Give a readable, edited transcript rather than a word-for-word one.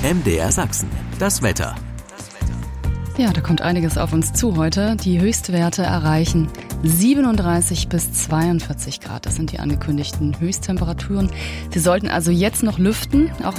MDR Sachsen, das Wetter. Ja, da kommt einiges auf uns zu heute. Die Höchstwerte erreichen 37 bis 42 Grad. Das sind die angekündigten Höchsttemperaturen. Sie sollten also jetzt noch lüften, auch